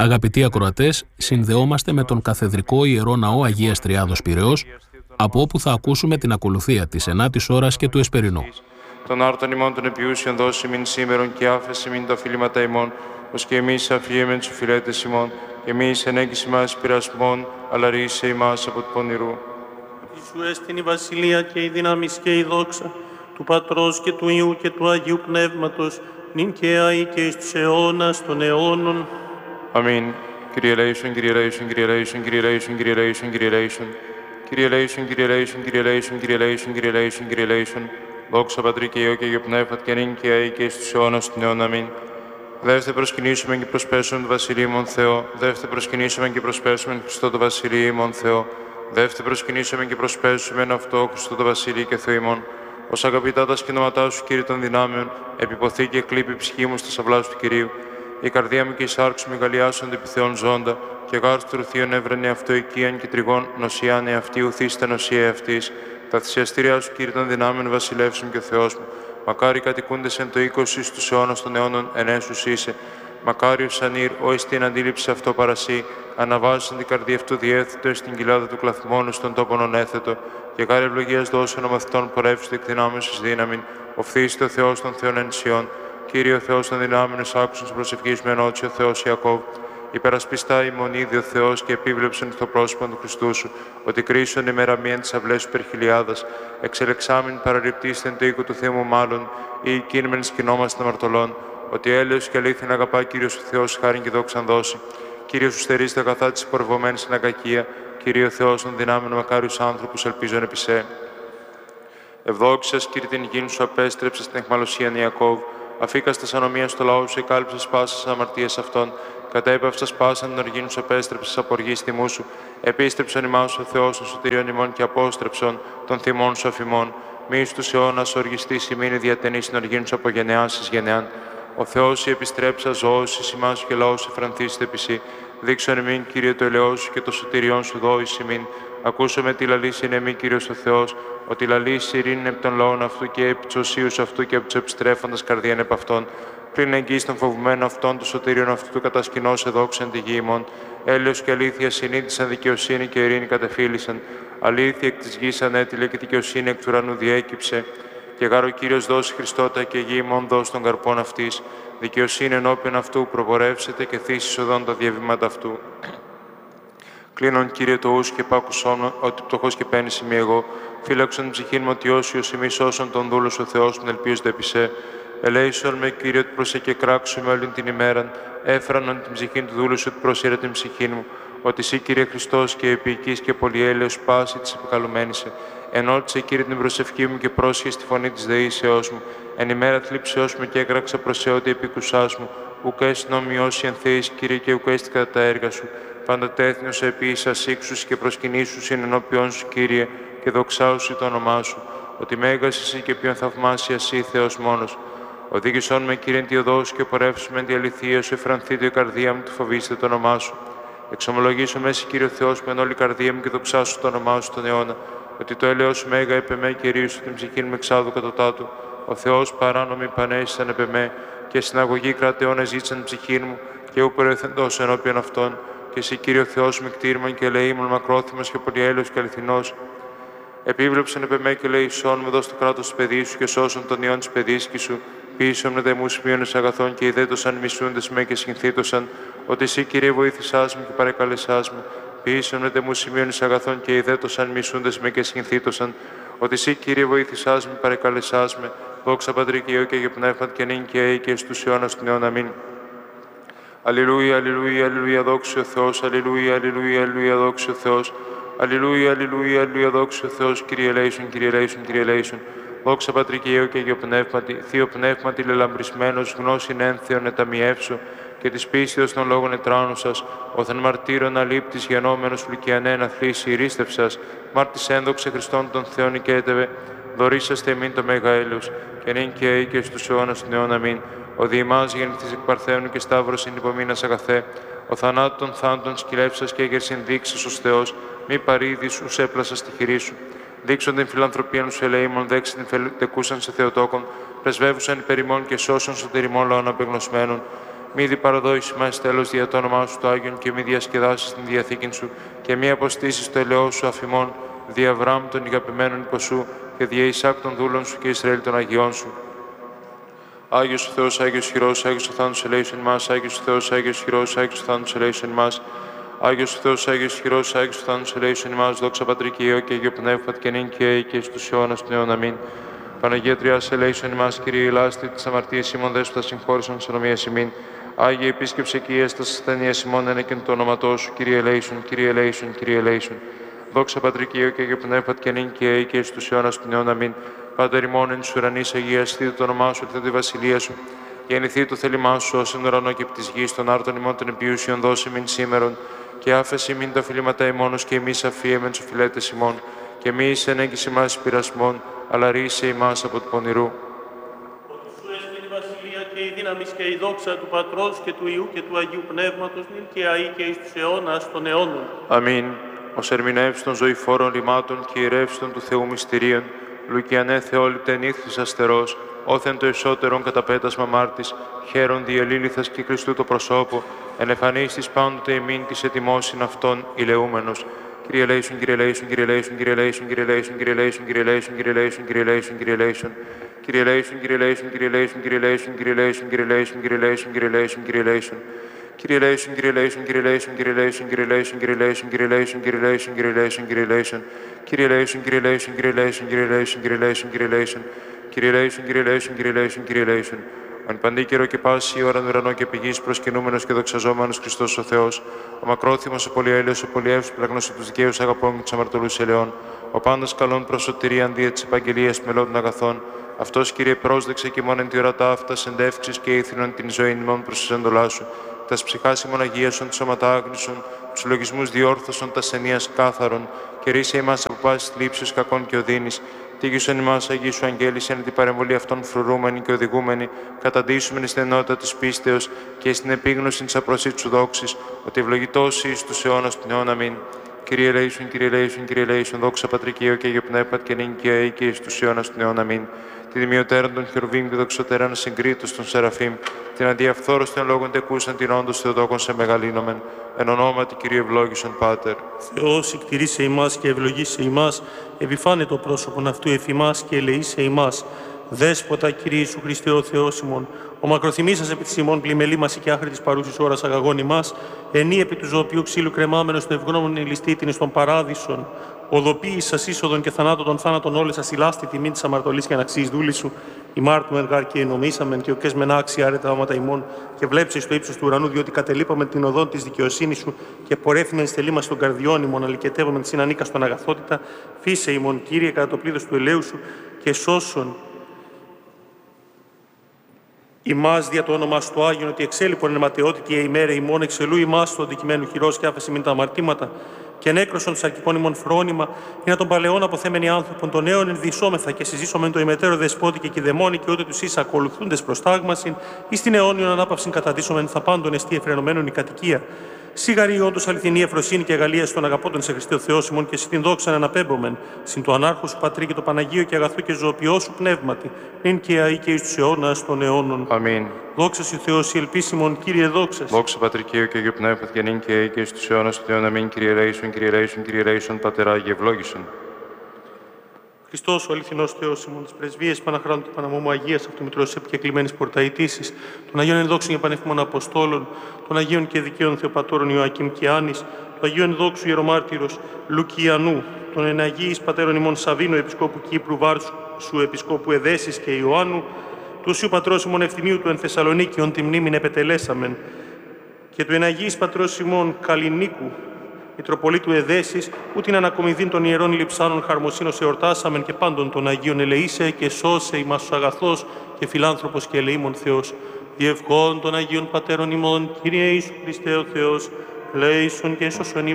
Αγαπητοί ακροατές, συνδεόμαστε με τον Καθεδρικό Ιερό Ναό Αγίας Τριάδος Πειραιώς, από όπου θα ακούσουμε την ακολουθία της 9ης ώρας και του Εσπερινού. Τον άρτον ημών των επιούσιων δώσει μην σήμερον και άφεση μην τα φιλήματα ημών, ως και εμείς αφιέμεν τους φιλέτες ημών, και εμείς ενέγγιση μας πειρασμών, αλλά ρίσε ημάς από του πονηρού. Σου έστειν η βασιλεία και η δύναμη και η δόξα του Πατρός και του Υιού και του Αγίου Πνεύματος, νυν και αεί και εις τους αιώνας των αιώνων. Αμήν. Kyrie eleison, Kyrie eleison, Kyrie eleison, Kyrie eleison, Kyrie eleison, Kyrie eleison. Kyrie eleison, Kyrie eleison, Kyrie eleison, Kyrie eleison, Kyrie eleison, Kyrie eleison. Δόξα Πατρί και Υιό και Αγίου Πνεύματος και νυν και αεί και εις τους αιώνας των αιώνων. Αμήν. Δεύτε προσκυνήσουμε και προσπέσουμε το Βασιλείο ημών Θεό. Δεύτε προσκυνήσουμε και προσπέσουμε Χριστό το Βασιλείο ημών Θεό. Δεύτε προσκυνήσουμε και προσπέσουμε αυτό Χριστό το Βασιλείο και Θεό ημών. Ως αγαπητά τα σκηνώματά σου, Κύριε των δυνάμεων, επιποθεί και κλείπει η ψυχή μου στα σαυλά του Κυρίου. Η καρδία μου και η σάρξη μου γαλλιάσονται επί Θεών ζώντα, και γάρ του θείων έβρενε αυτό οικίαν και τριγών νοσιάν εαυτή ουθήστε νοσία εαυτής. Τα θυσιαστήριά σου, Κύριε των δυνάμεων, βασιλεύσουν και ο Θεός μου. Μακάρι κατοικούντες εν το 20 στους αιώνας των αιώνων ενέσους είσαι. Μακάριος ανήρ, ό εις την αντίληψη αυτό παρασύ, αναβάζεσαι την καρδία αυτού διέθετο εις την κοιλάδα του κλαθμόνου στον τόπον ονέθετο, και γάρ ευλογίας δώσεων ομαθητών πορεύσου εκ δυνάμεως εις δύναμην, οφθήστε ο Θεός των Θεών ενσιών. Κύριε ο Θεός των δυνάμεων, άκουσαν της προσευχής με ενότσι ο Θεός Ιακώβ. Υπερασπιστά ημών ήδη ο Θεός και επίβλεψον στο πρόσωπο του Χριστού σου, ότι κρίσον ημέρα μίαν της αυλές σου υπερχιλιάδας, εξελεξάμην παραρριπτήστε εν το οίκο του Θεού μου μάλλον, ή κίνημεν σκηνόμαστε αμαρτωλών, ότι έλεος και αλήθεια αγαπά Κύριος ο Θεός χάριν και δόξαν δώσει. Κύριος σου στερείς τα αγαθά της υπορευωμένης εν ακακία, Κύριε ο Θεός των δυνάμεων μακάριους άνθρωπους ελπίζων επί σε. Ευδόξας, Κύριε την υγιήν σου απέστρεψε στην αιχμαλωσίαν Ιακώβ, αφήκαστα ανομία στο λαό σου, εκάλυψε πάσα αμαρτίας αυτών, κατέπαυσα πάσαν την οργήν σου απέστρεψε από οργή τιμού σου, επίστρεψον ημάς ο Θεός των σωτηριών ημών και απόστρεψον των θυμών σου αφημών. Μη στους αιώνας οργιστής ημίνη διατενής την οργήν σου από γενεάς εις γενεάν. Ο Θεός η επιστρέψα ζωός εις ημάς και λαός εφρανθήστε επί σοι. Δείξον ημίν, Κύριε, το ελαιό σου και το σωτηριόν σου δώης ημίν. Ακούσαμε τη λαλήση είναι μη, Κύριος ο Θεός, ότι λαλήσει ειρήνη επί των λαών αυτού και επί του οσίου αυτού και επί του επιστρέφοντας καρδίαν επ' αυτών. Πριν εγγύης των φοβουμένων αυτών, του σωτήριον αυτού του κατασκηνώσε δόξαν τη γη ημών. Έλεος και αλήθεια συνήθισαν, δικαιοσύνη και ειρήνη κατεφύλησαν. Αλήθεια εκ της γης ανέτειλε και δικαιοσύνη εκ του ουρανού διέκυψε. Και γάρο Κύριος δώσει Χριστότα και γη ημών δώσει των καρπών αυτής. Δικαιοσύνη ενώπιον αυτού προπορεύσετε και θύσεις οδόν τα διαβήματα αυτού. Κλείνον, Κύριε, το ους και πάκουσόν, ότι πτωχός και παίρνεις ημί εγώ. Φύλαξον την ψυχήν μου ότι όσιος ημί σώσον τον δούλο ο Θεός τον ελπίζονται επί σε. Ελέησον με, Κύριε, ότι προσε και κράξου με όλη την ημέραν. Έφρανον την ψυχήν του δούλου σου, ότι προσήρε την ψυχήν μου. Ότι εσύ, Κύριε Χριστός, και επίοικης και πολυέλεος πάση της επικαλουμένησε. Ενώτησε, Κύριε, την προσευχή μου και πρόσχε στη φωνή της δεήσεώς μου. Εν ημέρα θλίψεώς μου και έκραξα προς εώτη επίκουσάς μου. Ουκ έστιν ομοιώσει εν θέης, Κύριε, και ουκ έστι κατά τα έργα σου. Πάντα τέθνιος επίσης ύξους και προσκυνήσους είναι ενώπιόν σου, Κύριε, και δοξάουσι το όνομά σου. Ότι μέγας εσύ και ποιον θαυμάσια εσύ, Θεός μόνος. Οδήγησόν με, Κύριε, τη οδός και πορεύσουμε τη αληθεία σου, εφρανθείτε η καρδία μου, τη φοβήστε το όνομά σου. Εξομολογήσω μέση, Κύριε Θεός, με όλη η καρδία μου και δοξάσου το όνομά σου τον αιώνα. Ότι το έλεος σου μέγα επεμέ και ρίουσου την ψυχήν μου εξάδου κατωτάτου. Ο Θεός παράνομη πανέσισαν επεμέ και συναγωγή κρατεών ζήτησαν την ψυχήν μου και ούπερ εθεντός ενώπιον αυτών. Και εσύ, Κύριο Θεός, με κτήρμαν και λέει ήμουν μακρόθυμος και πολυέλεος και αληθινός. Επίβλεψαν επεμέ και λέει σών με δώσ' το κράτος του παιδί σου και σώσον τον ιόν της παιδίσκη σου. Πίσω με δεμούς μείωνες αγαθών και ιδέτωσαν μισούντες με και συγχύτωσαν. Ότι εσύ, Κύριε, βοήθησάς μου και παρεκαλεσάς μου. Πίσω με δεμούς μείωνες αγαθών και ιδέτωσαν μισούντες με και συγχύτωσαν. Ότι εσύ, Κύριε, βοήθησάς μου, παρεκαλεσάς με. Δόξα Πατρί και Υιό και Αγίου Πνεύματος και νυν και αεί και στους αιώνας των αιώνων. Αμήν. Αλληλούια, αλληλούια, αλληλούια, δόξου ο Θεός, αλληλούια, αλληλούια, αλληλούια, δόξου ο Θεός. Αλληλούια, αλληλούια, αλληλούια, δόξου ο Θεός, Κύριε ελέησον, Κύριε ελέησον, Κύριε ελέησον. Δόξα Πατρί και Υιό και Αγίου Πνεύματι, Θείο Πνεύματι λελαμπρισμένος, γνώσιν ένθεων εταμιεύσω, και της πίστεως των λόγων ετράνουσας, όθεν μαρτύρων αλήπτης γενόμενος φλικιανέν αθλήσει ηρίστευσας, μάρτης ένδοξε Χριστόν των Θεών οικέτευε, δωρήσαστε εμήν το μέγα έλεος, και νυν και αεί και στους αιώνας των αιών αμήν. Ο διημάς γεννηθής εκ Παρθένου και Σταύρος εν υπομείνας αγαθέ, ο θανάτου των θάντων σκυλεύσας και έγερσιν δείξας ως Θεός, μη παρήδης ους έπλασα στη χειρή σου. Δείξον την φιλανθρωπία σου ελεήμων, δέξει την τεκούσαν σε Θεοτόκον, πρεσβεύουσαν υπερημών και σώσον σωτηριμών λαών απεγνωσμένων. Μη δι παραδόσεις μας τέλος δια το όνομά σου το Άγιον και μη διασκεδάσεις την διαθήκη σου και μη αποστήσεις το ελαιό σου αφημών δι' Αβραάμ των ηγαπημένων υπό σου και δι' Ισάκ των δούλων σου και Ισραήλ των Αγιών σου. Άγιος ο Θεός, Άγιος χειρός, Άγιος ο θάνατος ελέησον ημάς, Άγιος ο Θεός, Άγιος χειρός, Άγιος ο θάνατος ελέησον ημάς. Άγιος ο Θεός, Άγιος χειρός, Άγιος ο θάνατος ελέησον ημάς, δόξα Πατρί και Υιό και Αγίο Πνεύματι και νυν και αεί και στους αιώνας των αιώνων. Αμήν. Παναγία Τριάς ελέησον ημάς, Κύριε ηλάστη της αμαρτίας ημών δέσποτα συγχώρησον της ανομίας ημίν. Άγιε επίσκεψε και ιέστας ασθενείας ημών ένεκεν το όνοματό σου, Κύριε ελέησον, Κύριε ελέησον, Κύριε ελέησον. Δόξα Πατρί και Υιό και Αγίο Πνεύματι και νυν και αεί και στους αιώνας των αιώνων. Αμήν. Πάτερ ημών εν της ουρανής αγιαστείτε το όνομά σου, ελθέτω η βασιλεία σου. Γεννηθεί το θέλημά σου, ως εν ουρανό και επί της γης, των άρτων ημών των επιούσιων δώσε μην σήμερον. Και άφεση μην τα φιλήματα ημώνος και εμείς αφίεμεν τους φιλέτες ημών. Και μη εις ενέγγιση μας πειρασμών, αλλά ρίσε ημάς από του πονηρού. Ότι σου έστειλε η βασιλεία και η δύναμη και η δόξα του Πατρός και του Υιού και του Αγίου Πνεύματος, νυν και αεί και εις τους αιώνας των αιώνων. Αμήν. Ως ερμηνεύς των ζωηφόρων ρημάτων και ηρεύστων του Θεού μυστηρίων, Λουκιανέ Θεόληπτε νύχθης αστερός, όθεν το εσώτερον καταπέτασμα μάρτης, χαίρον διελήληθας και Χριστού το προσώπο, ενεφανίστης πάντοτε ημίν της ετοιμώσιν αυτών ηλεούμενος. Κύριε ελέησον, Κύριε ελέησον, Κύριε ελέησον, Κύριε ελέησον, Κύριε ελέησον, Κύριε ελέησον, Κύριε ελέησον, Κύριε ελέησον, Κύριε ελέησον, Κύριε ελέησον. Κύριε ελέησον, Κύριε ελέησον, Κύριε ελέησον, Κύριε ελέησον, Κύριε ελέησον, Κύριε ελέησον, Κύριε ελέησον, Κύριε ελέησον, Κύριε ελέησον. Κύριε ελέησον, Κύριε ελέησον, Κύριε ελέησον, Κύριε ελέησον, Κύριε ελέησον, Κύριε ελέησον, Κύριε ελέησον, Κύριε ελέησον, Κύριε ελέησον, Κύριε ελέησον. Κύριε ελέησον, Κύριε ελέησον, Κύριε ελέησον, Κύριε ελέησον, Κύριε ελέησον, Κύριε ελέησον. Κύριε ελέησον, Κύριε ελέησον, Κύριε ελέησον, Κύριε ελέησον. Εν παντή καιρό και πάση ώρα ουρανό και πηγής προσκυνούμενος και δοξαζόμενος Χριστός ο Θεός, ο μακρόθυμος, ο πολυέλεος, ο πολυεύσου, πλαγνός τους δικαίους αγαπών και τους αμαρτωλούς ελαιών, ο πάντας καλών προς σωτηρίαν δια της επαγγελίας μελών αγαθών, αυτός Κύριε πρόσδεξε και μόνον τη ορατά αυτά συντεύξεις και ήθινον την ζωή ημών προς τις εντολά σου, τας ψυχάς ημών αγίασον, τις σώματα άγνησον, τους λογισμούς διόρθωσον, τας ενίας κάθαρον, και ρίσε ημάς από πάσης λήψεως κακών και οδύνης. Τίγησον ημάς Αγίου σου αγγέλης, εν την παρεμβολή αυτών φρουρούμενη και οδηγούμενη, καταντήσουμεν στην ενότητα της πίστεως και στην επίγνωση της απροσίτου σου δόξης, ότι ευλογητός εις τους αιώνας των αιώνων. Αμήν. Κύριε ελέησον, Κύριε ελέησον, Κύριε ελέησον, δόξα Πατρί και Υιό και Αγίο Πνεύματι και νυν και αεί και εις τους αιώνας των αιώνων. Αμήν. Τη δημιωτέραν των χερουβίμ και δοξωτέραν συγκρίτως των Σεραφείμ, την αντιαφθόρος των λόγων τεκούσαν την όντως Θεοτόκον σε μεγαλύνομεν, εν ονόματι Κυρίου ευλόγησον Πάτερ. Θεός εκτηρήσε ημάς και ευλογήσε ημάς, επιφάνε το πρόσωπον αυτού εφημάς και ελεήσε ημάς. Δέσποτα, Κύριε Ιησού Χριστέ ο Θεός ημών, ο μακροθυμήσας επί της ημών πλημελή μας και άχρη της παρούσης ώρας αγαγών ημάς, ενή επί του ζωοποιού ξύλου κρεμάμενος το ευγνώμων ελιστήτην στον παράδεισον, οδοποίης σας είσοδον και θανάτων των θάνατων όλες σας ηλάστη τιμή της αμαρτωλής και αναξής δούλη σου, ημάρτουμε γάρ και ενομήσαμεν και οκές μεν άξια άρετα όματα ημών, και βλέψε στο ύψος του ουρανού, διότι κατελείπαμε την οδόν της δικαιοσύνης σου και πορεύθυμεν στελή μας των καρδιών ημών, αλικετεύομεν συνανίκα στον αγαθότητα, φύσε ημών, Κύριε, κατά το πλήθος του ελαίου σου και σώσον ημάς δια το όνομα στο Άγιον, ότι εξέλιπον εν ματαιότητη ημέρα ημών, εξελού ημάς το αντικειμένου χειρός και άφεση μην τα αμαρτήματα, και νέκρωσον τους αρκικών ημών φρόνημα, για να των παλαιών αποθέμενοι άνθρωπον των νέων ενδυσόμεθα και συζήσομεν το ημετέρω δεσπότη και κηδεμόνι, και ούτε τους εις ακολουθούντες προστάγμασιν, εις την αιώνιον ανάπαυσιν καταδύσομεν θα πάντων εστί εφρενωμένων η κατοικία. Σίγαρη όντως αληθινή εφροσύνη και αγαλία στον αγαπώντων σε Χριστέ ο Θεός ημών, και συν δόξαν αναπέμπομεν, συν το ανάρχο σου Πατρί και το Παναγίο και αγαθού και ζωοποιό σου πνεύματι, νυν και αεί και εις τους αιώνας των αιώνων. Αμήν. Δόξα σου Θεός, η ελπίσιμον, Κύριε δόξα. Δόξα Πατρί και Υιό και Αγίου Πνεύματι και νυν και αεί και εις τους αιώνας των αιώνων. Αμήν. Κύριε ελέησον, Κύριε ελέησον, Κύριε ελέησον, Πατεράγιε ευλόγησον. Χριστός ο αληθινός Θεός ημών, τις πρεσβείες Παναχράντου και Παναμόμου Αγίας Αυτομητρός επικεκλημένης πορταητήσεις, των Αγίων Ενδόξων και Πανεφημών Αποστόλων, των Αγίων και Δικαίων Θεοπατώρων Ιωακήμ και Άνης, του Αγίου Ενδόξου Ιερομάρτυρος Λουκιανού, των Εναγίης Πατέρων ημών Σαβίνου, Επισκόπου Κύπρου, Βάρσου, Επισκόπου Εδέσης και Ιωάννου, του Οσίου Πατρός ημών Ευθυμίου του εν Θεσσαλονίκιον τη μνήμην επετελέσαμεν, και του Εναγίης Πατρός ημών Καλλινίκου, Μητροπολίτου Εδέσης, που την ανακομιδήν των ιερών λειψάνων χαρμοσύνος εορτάσαμεν, και πάντων των Αγίων ελεήσε και σώσε ημάς ο αγαθός και φιλάνθρωπος και ελεήμων Θεός. Διευχών των Αγίων Πατέρων ημών, Κύριε Ιησού Χριστέ ο Θεός, ελέησον και σώσον